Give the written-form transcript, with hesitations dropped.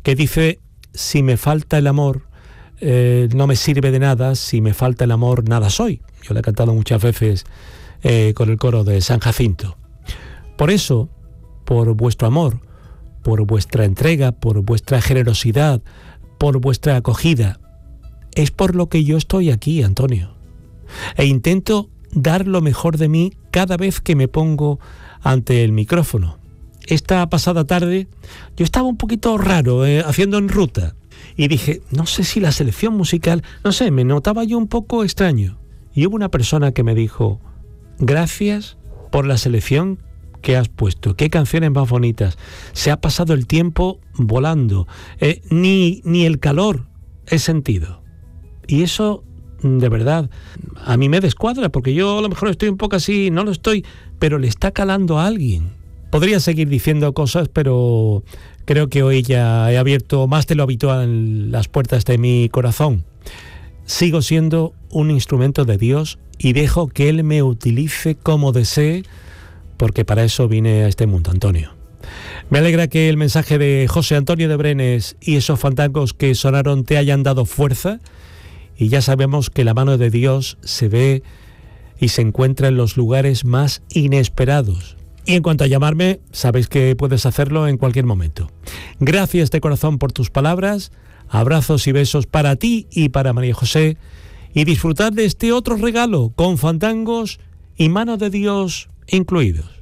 que dice: si me falta el amor, no me sirve de nada, si me falta el amor, nada soy. Yo la he cantado muchas veces con el coro de San Jacinto. Por eso, por vuestro amor, por vuestra entrega, por vuestra generosidad, por vuestra acogida, es por lo que yo estoy aquí, Antonio. E intento dar lo mejor de mí cada vez que me pongo ante el micrófono. Esta pasada tarde yo estaba un poquito raro, haciendo en ruta, y dije, no sé si la selección musical, no sé, me notaba yo un poco extraño. Y hubo una persona que me dijo: gracias por la selección que has puesto, qué canciones más bonitas, se ha pasado el tiempo volando, ni el calor he sentido. Y eso, de verdad, a mí me descuadra, porque yo a lo mejor estoy un poco así, no lo estoy, pero le está calando a alguien. Podría seguir diciendo cosas, pero creo que hoy ya he abierto más de lo habitual las puertas de mi corazón. Sigo siendo un instrumento de Dios y dejo que Él me utilice como desee, porque para eso vine a este mundo, Antonio. Me alegra que el mensaje de José Antonio de Brenes y esos fandangos que sonaron te hayan dado fuerza, y ya sabemos que la mano de Dios se ve y se encuentra en los lugares más inesperados. Y en cuanto a llamarme, sabéis que puedes hacerlo en cualquier momento. Gracias de corazón por tus palabras, abrazos y besos para ti y para María José, y disfrutad de este otro regalo con fandangos y mano de Dios incluidos.